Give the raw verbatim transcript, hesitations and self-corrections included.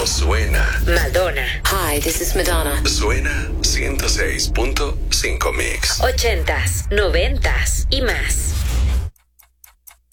no suena. Madonna. Hi, this is Madonna. Suena ciento seis punto cinco Mix. Ochentas, noventas y más.